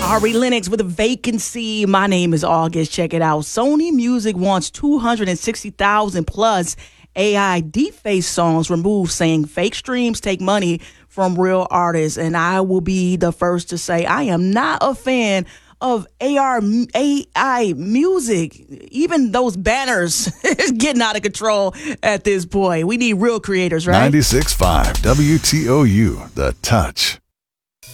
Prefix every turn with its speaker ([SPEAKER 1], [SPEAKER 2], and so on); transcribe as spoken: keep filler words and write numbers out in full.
[SPEAKER 1] Ari Lennox with a vacancy. My name is August. Check it out. Sony Music wants two hundred sixty thousand plus A I deepfake songs removed, saying fake streams take money from real artists. And I will be the first to say I am not a fan of A R, A I music. Even those banners is getting out of control at this point. We need real creators, right?
[SPEAKER 2] ninety-six point five W T O U, The Touch.